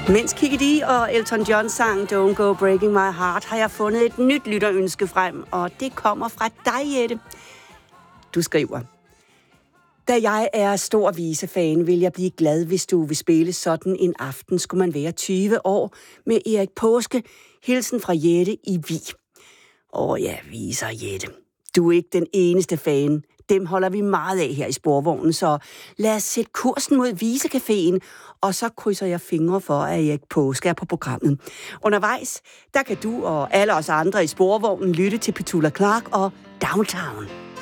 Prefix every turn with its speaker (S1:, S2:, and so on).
S1: Mens Kiki D og Elton John sang Don't Go Breaking My Heart, har jeg fundet et nyt lytterønske frem, og det kommer fra dig, Jette. Du skriver: Da jeg er stor visefan, vil jeg blive glad, hvis du vil spille sådan en aften. Skulle man være 20 år med Erik Paaske. Hilsen fra Jette i Vig. Ja, viser Jette. Du er ikke den eneste fan. Dem holder vi meget af her i Sporvognen, så lad os sætte kursen mod Visecaféen, og så krydser jeg fingre for, at Erik Paaske er på programmet. Undervejs, der kan du og alle os andre i Sporvognen lytte til Petula Clark og Downtown.